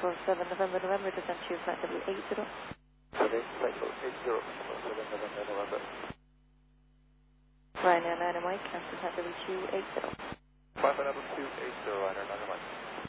747 November, descent to flight W80. Okay, flight level 80, 7 November. Ryanair 9 Mike, cancel flight W280. Flight level 280, Ryanair 9 Mike.